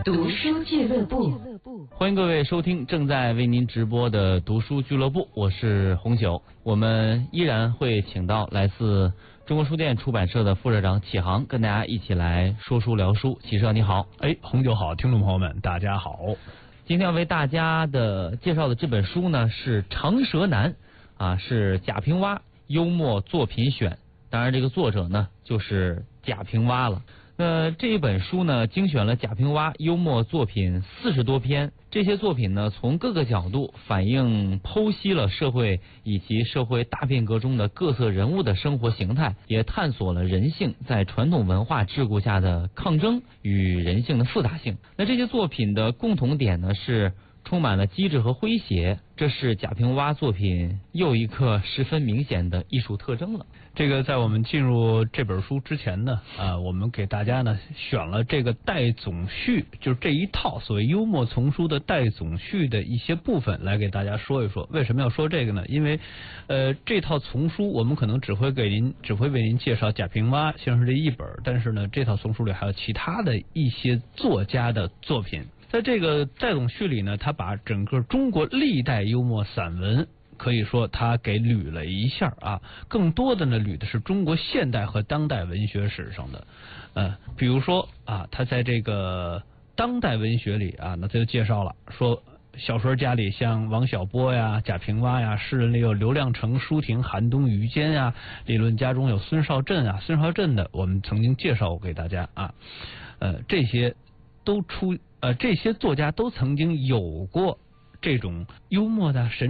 读书俱乐部， 欢迎各位收听正在为您直播的读书俱乐部，我是红朽。我们依然会请到来自中国书店出版社的副社长启航，跟大家一起来说书聊书。启社你好。 红酒好，听众朋友们大家好。 今天要为大家的介绍的这本书呢是《长舌男》是贾平凹幽默作品选，当然这个作者呢就是贾平凹了。这一本书呢精选了贾平凹幽默作品40多篇，这些作品呢从各个角度反映剖析了社会以及社会大变革中的各色人物的生活形态，也探索了人性在传统文化桎梏下的抗争与人性的复杂性。这些作品的共同点呢是充满了机智和诙谐，这是贾平凹作品又一个十分明显的艺术特征了。 这个在我们进入这本书之前呢，我们给大家呢选了这个带总序，就是这一套所谓幽默丛书的带总序的一些部分来给大家说一说。为什么要说这个呢？因为这套丛书我们可能只会为您介绍贾平凹先生这一本，但是呢这套丛书里还有其他的一些作家的作品。在这个带总序里呢，他把整个中国历代幽默散文可以说他给捋了一下更多的呢捋的是中国现代和当代文学史上的比如说他在这个当代文学里那他就介绍了说小说家里像王小波呀、贾平凹呀，诗人里有刘亮程、舒婷、韩东、于坚呀，理论家中有孙绍震孙绍震的我们曾经介绍过给大家这些这些作家都曾经有过这种幽默的神